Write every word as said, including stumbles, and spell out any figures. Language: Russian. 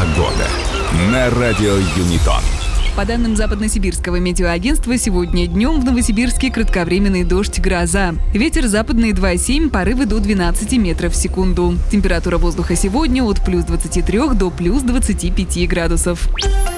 Погода на радио Юнитон. По данным Западносибирского метеоагентства, сегодня днем в Новосибирске кратковременный дождь, гроза. Ветер западный два и семь, порывы до двенадцати метров в секунду. Температура воздуха сегодня от плюс двадцати трёх до плюс двадцати пяти градусов.